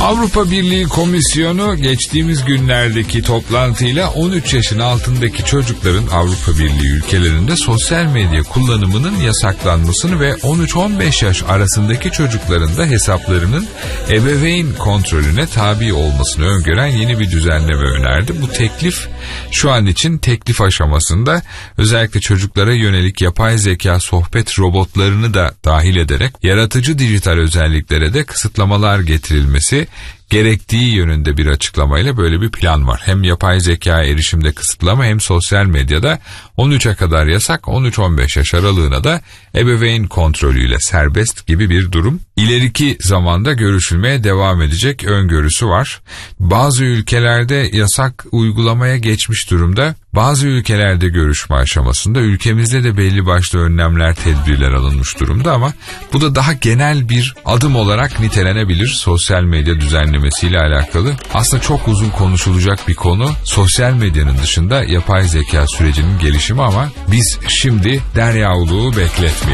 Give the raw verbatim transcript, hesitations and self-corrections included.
Avrupa Birliği Komisyonu geçtiğimiz günlerdeki toplantıyla on üç yaşın altındaki çocukların Avrupa Birliği ülkelerinde sosyal medya kullanımının yasaklanmasını ve on üç on beş yaş arasındaki çocukların da hesaplarının ebeveyn kontrolüne tabi olmasını öngören yeni bir düzenleme önerdi. Bu teklif şu an için teklif aşamasında, özellikle çocuklara yönelik yapay zeka sohbet robotlarını da dahil ederek yaratıcı dijital özelliklere de kısıtlamalar getirilmesi gerektiği yönünde bir açıklamayla böyle bir plan var. Hem yapay zeka erişimde kısıtlama hem sosyal medyada on üçe kadar yasak, on üç on beş yaş aralığına da ebeveyn kontrolüyle serbest gibi bir durum. İleriki zamanda görüşülmeye devam edecek öngörüsü var. Bazı ülkelerde yasak uygulamaya geçmiş durumda. Bazı ülkelerde görüşme aşamasında, ülkemizde de belli başlı önlemler, tedbirler alınmış durumda ama bu da daha genel bir adım olarak nitelenebilir sosyal medya düzenlemesiyle alakalı. Aslında çok uzun konuşulacak bir konu sosyal medyanın dışında yapay zeka sürecinin gelişimi ama biz şimdi deryavuluğu bekletmeyelim.